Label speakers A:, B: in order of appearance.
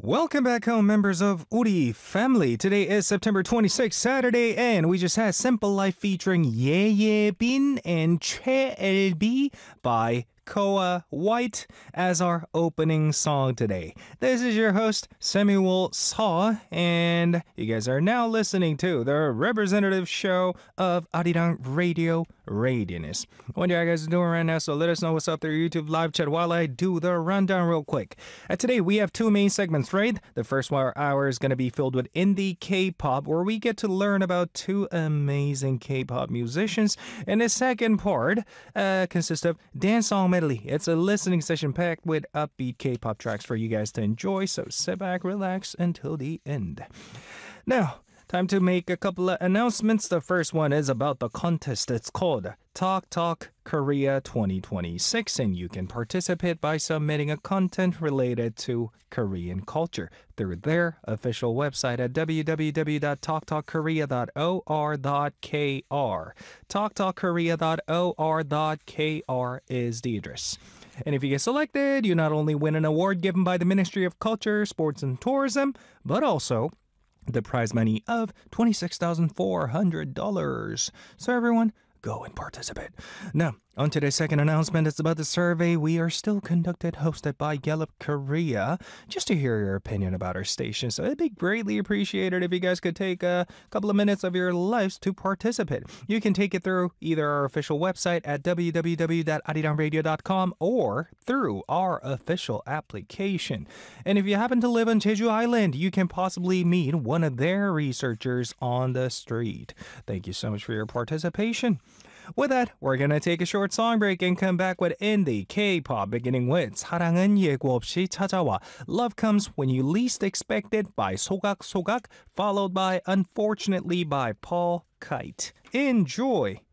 A: Welcome back home, members of Uri family. Today is September 26th, Saturday, and we just had Simple Life featuring Ye Ye Bin and Che El Bi by Koa White as our opening song today. This is your host, Samuel Saw, and you guys are now listening to the representative show of Arirang Radio, Radianess. I wonder how you guys are doing right now, so let us know what's up there YouTube live chat while I do the rundown real quick. Today we have two main segments, right? The first hour is going to be filled with indie K-pop, where we get to learn about two amazing K-pop musicians, and the second part consists of dance song medley. It's a listening session packed with upbeat K-pop tracks for you guys to enjoy, so sit back, relax until the end. Now, time to make a couple of announcements. The first one is about the contest. It's called Talk Talk Korea 2026, and you can participate by submitting a content related to Korean culture through their official website at www.talktalkkorea.or.kr. talktalkkorea.or.kr is the address. And if you get selected, you not only win an award given by the Ministry of Culture, Sports and Tourism, but also the prize money of $26,400. So everyone, go and participate. Now, on today's second announcement, it's about the survey we are still conducted, hosted by Gallup Korea, just to hear your opinion about our station. So it'd be greatly appreciated if you guys could take a couple of minutes of your lives to participate. You can take it through either our official website at www.arirangradio.com or through our official application. And if you happen to live on Jeju Island, you can possibly meet one of their researchers on the street. Thank you so much for your participation. With that, we're going to take a short song break and come back with indie K-pop, beginning with 사랑은 예고 없이 찾아와. Love Comes When You Least Expect It by 소각소각, followed by Unfortunately by Paul Kite. Enjoy!